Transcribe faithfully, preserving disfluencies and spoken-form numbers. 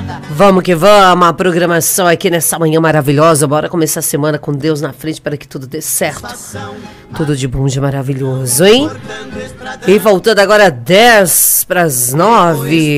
Vamos que vamos, a programação aqui nessa manhã maravilhosa. Bora começar a semana com Deus na frente para que tudo dê certo. Tudo de bom, de maravilhoso, hein? E voltando agora dez para as nove.